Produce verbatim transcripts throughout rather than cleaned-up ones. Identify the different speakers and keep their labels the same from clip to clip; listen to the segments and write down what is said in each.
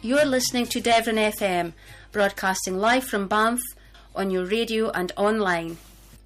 Speaker 1: You're listening to Devon F M, broadcasting live from Banff on your radio and online.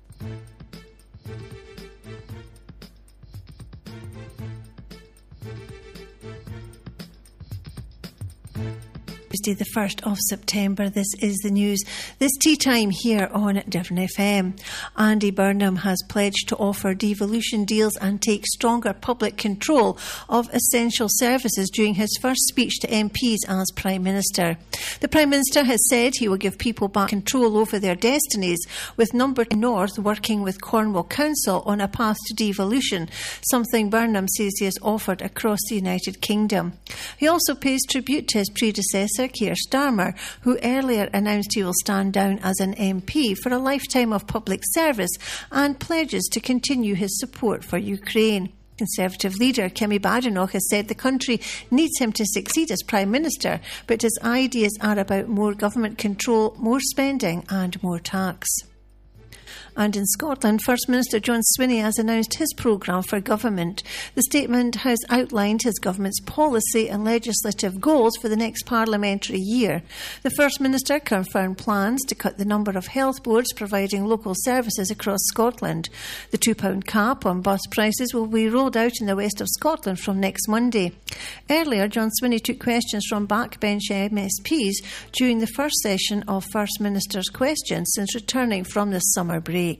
Speaker 2: Tuesday the first of September. This is the news. This tea time here on Devon F M. Andy Burnham has pledged to offer devolution deals and take stronger public control of essential services during his first speech to M Ps as Prime Minister. The Prime Minister has said he will give people back control over their destinies, with Number North working with Cornwall Council on a path to devolution, something Burnham says he has offered across the United Kingdom. He also pays tribute to his predecessor, Keir Starmer, who earlier announced he will stand down as an M P for a lifetime of public service and pledges to continue his support for Ukraine. Conservative leader Kemi Badenoch has said the country needs him to succeed as Prime Minister, but his ideas are about more government control, more spending and more tax. And in Scotland, First Minister John Swinney has announced his programme for government. The statement has outlined his government's policy and legislative goals for the next parliamentary year. The First Minister confirmed plans to cut the number of health boards providing local services across Scotland. The two pound cap on bus prices will be rolled out in the west of Scotland from next Monday. Earlier, John Swinney took questions from backbench M S Ps during the first session of First Minister's questions since returning from the summer break.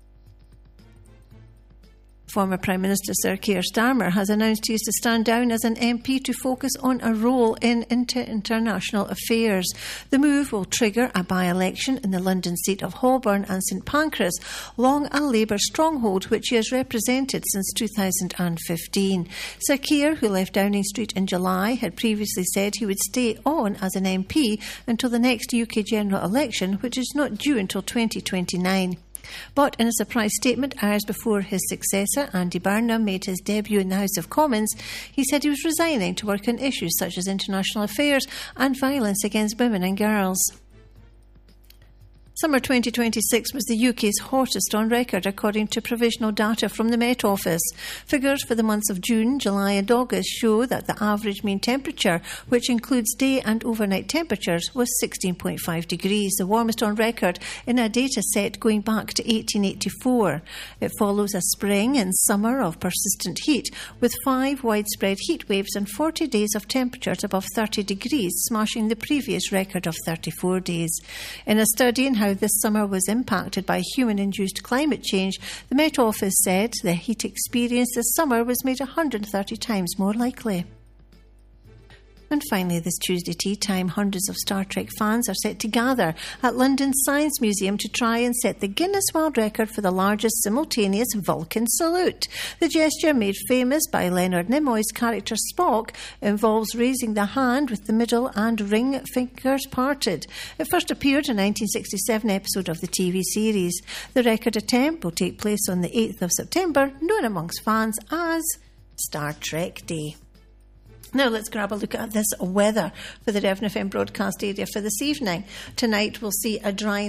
Speaker 2: Former Prime Minister Sir Keir Starmer has announced he is to stand down as an M P to focus on a role in inter- international affairs. The move will trigger a by-election in the London seat of Holborn and St Pancras, long a Labour stronghold which he has represented since two thousand fifteen. Sir Keir, who left Downing Street in July, had previously said he would stay on as an M P until the next U K general election, which is not due until twenty twenty-nine. But in a surprise statement hours before his successor, Andy Burnham, made his debut in the House of Commons, he said he was resigning to work on issues such as international affairs and violence against women and girls. Summer twenty twenty-six was the U K's hottest on record, according to provisional data from the Met Office. Figures for the months of June, July and August show that the average mean temperature, which includes day and overnight temperatures, was sixteen point five degrees, the warmest on record in a data set going back to eighteen eighty-four. It follows a spring and summer of persistent heat, with five widespread heat waves and forty days of temperatures above thirty degrees, smashing the previous record of thirty-four days. In a study in how this summer was impacted by human-induced climate change, the Met Office said the heat experienced this summer was made one hundred thirty times more likely. And finally, this Tuesday tea time, hundreds of Star Trek fans are set to gather at London's Science Museum to try and set the Guinness World Record for the largest simultaneous Vulcan salute. The gesture, made famous by Leonard Nimoy's character Spock, involves raising the hand with the middle and ring fingers parted. It first appeared in a nineteen sixty-seven episode of the T V series. The record attempt will take place on the eighth of September, known amongst fans as Star Trek Day. Now let's grab a look at this weather for the Devon F M broadcast area for this evening. Tonight we'll see a dry